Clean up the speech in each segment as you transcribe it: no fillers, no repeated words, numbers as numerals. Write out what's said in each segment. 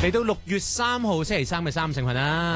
嚟到6月3號星期三嘅三成群啦。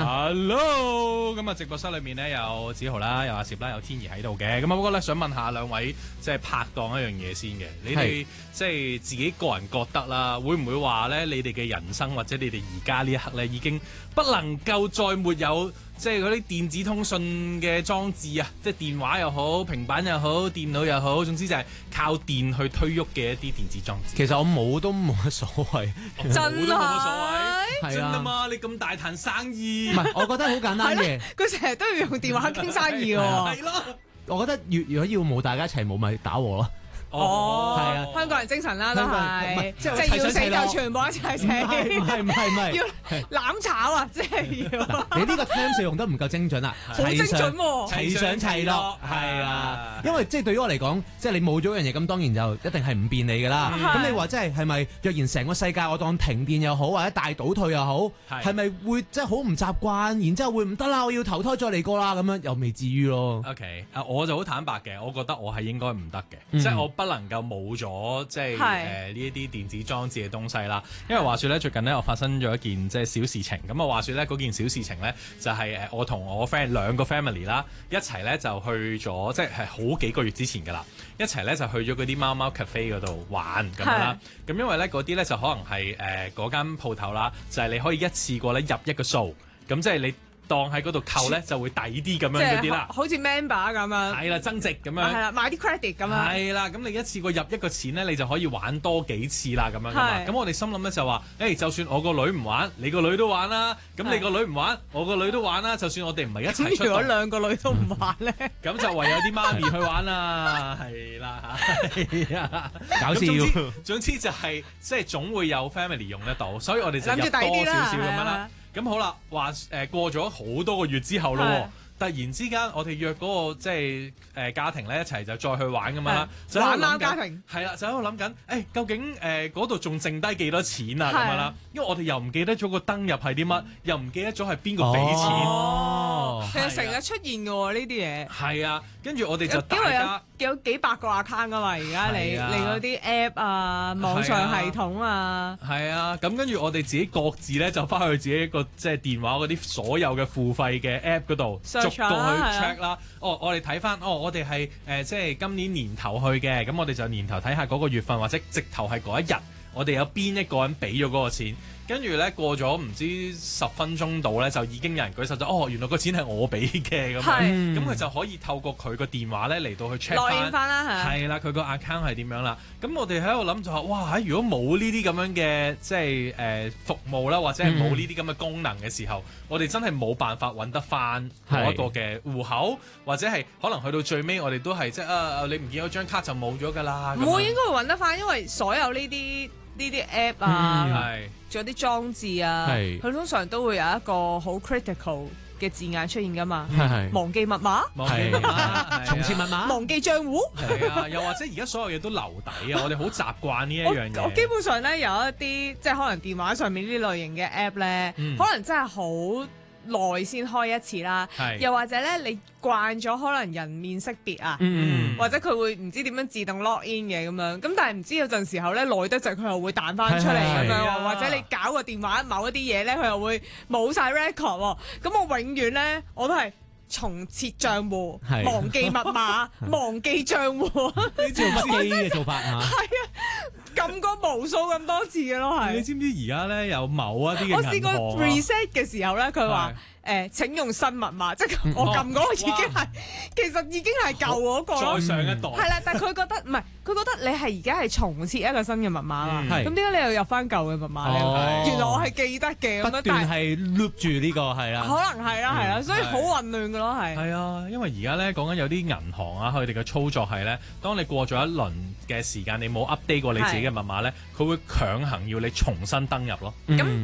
Hello， 咁啊直播室裏面咧有子豪啦，有阿攝啦，有天怡喺度嘅。咁啊不過咧想問下兩位即係拍檔一樣嘢先嘅，你哋即係自己個人覺得啦，會唔會話咧你哋嘅人生或者你哋而家呢一刻咧已經不能夠再沒有即係嗰啲電子通訊嘅裝置啊，即係電話又好、平板又好、電腦又好，總之就係靠電去推喐嘅一啲電子裝置。 其實我冇都冇乜所謂， 真係冇乜所謂，真啊係啊嘛！你咁大壇生意， 唔係我覺得好簡單嘅。 佢成日都要用電話傾生意嘅喎。 係咯。 我覺得如果要冇大家一齊冇，咪打和咯。 哦， 係啊香港人精神啦，都係， 即係即係要死就全部一齊死， 唔係要攬炒啊！即係要。 你呢個 terms 用得唔夠精準啦， 好精準喎， 齊上齊落，係啊，因為即係對於我嚟講，即係你冇咗樣嘢，咁當然就一定係唔便利㗎啦。咁你話即係咪若然成個世界我當停電又好，或者大倒退又好，係咪會即係好唔習慣？然之後會唔得啦，我要投胎再嚟過啦，咁樣又未至於咯。 OK，我就好坦白嘅，我覺得我係應該唔得嘅，即係我不能夠冇咗即係呢一啲電子裝置嘅東西啦。因為話說咧，最近咧我發生咗一件即係小事情。咁啊話說咧，嗰件小事情咧就係我同我 friend 兩個 family 啦，一齊咧就去咗，即係好幾個月之前㗎啦，一齊咧就去咗嗰啲貓貓 cafe 嗰度玩咁樣啦。咁因為咧嗰啲咧就可能係嗰間鋪頭啦，就係你可以一次過咧入一個數，咁即係你當喺嗰度扣咧就會抵啲咁樣嗰啲啦， 好似 member 咁樣， 係啦，增值咁樣， 係啦，買啲 credit 咁樣， 係啦，咁你一次過入一個錢咧，你就可以玩多幾次啦咁樣噶嘛。咁我哋心諗咧就話，就算我個女唔玩，你個女都玩啦，咁你個女唔玩，我個女都玩啦，就算我哋唔係一齊出動， 如果兩個女都唔玩咧， 咁就唯有啲媽咪去玩啦，係啦嚇， 搞笑。 總之就係即係總會有 family 用得到，所以我哋就入多少少咁樣啦。咁好啦，話過咗好多個月之後咯，突然之間我哋約嗰個即係家庭咧一齊就再去玩咁樣啦， 玩貓家庭係啦，就喺度諗緊，究竟嗰度仲剩低幾多錢啊咁樣啦，因為我哋又唔記得咗個登入係啲乜，又唔記得咗係邊個俾錢， 其實成日出現嘅喎呢啲嘢。 係啊，跟住我哋就大家有幾百個 account 噶嘛，而家你嗰啲 app 啊、網上系統啊， 係啊，咁跟住我哋自己各自咧就翻去自己一個即係電話嗰啲所有嘅付費嘅 app 嗰度逐個去 check 啦。我哋睇翻，我哋係即係今年年頭去嘅，咁我哋就年頭睇下嗰個月份或者直頭係嗰一日，我哋有邊一個人俾咗嗰個錢。跟住咧過咗唔知10分鐘度咧，就已經有人舉手咗。原來個錢係我俾嘅咁樣，咁佢就可以透過佢個電話咧嚟到去 check 翻啦，係啦，佢個 account 係點樣啦。咁我哋喺度諗就話，哇！如果冇呢啲咁樣嘅即係服務啦，或者係冇呢啲咁嘅功能嘅時候，我哋真係冇辦法揾得翻嗰一個嘅戶口，或者係可能去到最尾，我哋都係即係你唔見咗張卡就冇咗㗎啦。 唔會應該會揾得翻，因為所有呢啲 app 啊，仲有啲裝置啊，佢通常都會有一個好 critical 嘅字眼出現㗎嘛，忘記密碼， 重設密碼， 忘記賬戶， 係啊，又或者而家所有嘢都留底啊，我哋好習慣呢一樣嘢。 我基本上咧有一啲即係可能電話上面呢類型嘅 app 咧，可能真係好耐先開一次啦，又或者咧你慣咗可能人面識別啊，或者佢會唔知點樣自動 log in 嘅咁樣，咁但係唔知有陣時候咧耐得滯佢又會彈翻出嚟咁樣，或者你搞個電話某一啲嘢咧佢又會冇晒 record 喎，咁我永遠咧我都係重設賬戶，忘記密碼，忘記賬戶， 呢做乜機嘅做法啊？ 係啊，撳過無數咁多次嘅咯，係。 你知唔知而家咧有某一啲嘅銀行， 我試過 reset 嘅時候咧，佢話請用新密碼，即係我撳嗰個已經係，其實已經係舊嗰個咯。 再上一代。係啦，但係佢覺得唔係，佢覺得你係而家係重設一個新嘅密碼啦。咁點解你又入翻舊嘅密碼咧？原來我係記得嘅， 不斷係 loop 住呢個係啦。 可能係啦，係啦，所以好混亂嘅咯，係。 係啊，因為而家咧講緊有啲銀行啊，佢哋嘅操作係咧，當你過咗一輪嘅時間，你冇 update 過你自己嘅密碼咧，佢會強行要你重新登入咯。 咁